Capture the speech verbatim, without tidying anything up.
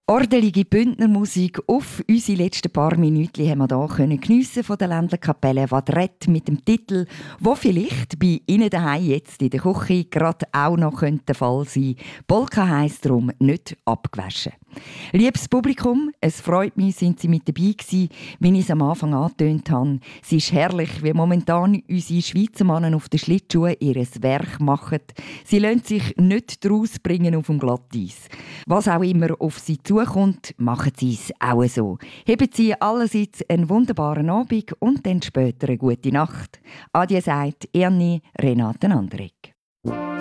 Ordelige Bündnermusik auf unsere letzten paar Minuten haben wir hier geniessen von der Ländlerkapelle Vadret mit dem Titel, wo vielleicht bei Ihnen daheim jetzt in der Küche gerade auch noch der Fall sein könnte. Polka heisst darum nicht abgewaschen. Liebes Publikum, es freut mich, sind Sie mit dabei gewesen, wie ich es am Anfang angetönt habe. Es ist herrlich, wie momentan unsere Schweizer Männer auf den Schlittschuhen ihr Werk machen. Sie lassen sich nicht daraus bringen auf dem Glatteis. Was auch immer auf sie zukommt, machen sie es auch so. Haben Sie allerseits einen wunderbaren Abend und dann später eine gute Nacht. Adieu sagt Ernie Renate Andrik.